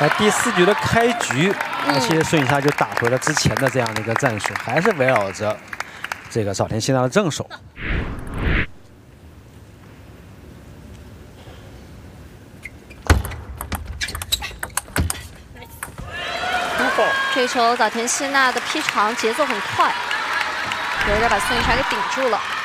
第4局的开局，其实孙颖莎就打回了之前的这样的一个战术，还是围绕着这个早田希娜的正手。 这一球早田希娜的劈长节奏很快，有点把孙颖莎给顶住了。